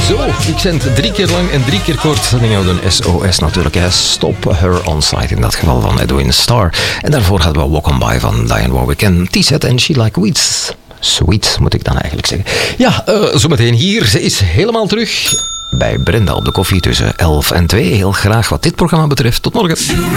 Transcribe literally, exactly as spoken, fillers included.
Zo, ik zend drie keer lang en drie keer kort. Dan gaan we een S O S natuurlijk. Hè. Stop Her On Sight in dat geval van Edwin Starr. En daarvoor hadden we Walk On By van Dionne Warwick en T-Set en She Like Weeds. Sweet, moet ik dan eigenlijk zeggen. Ja, uh, zometeen hier. Ze is helemaal terug bij Brenda op de koffie tussen elf en twee. Heel graag wat dit programma betreft. Tot morgen.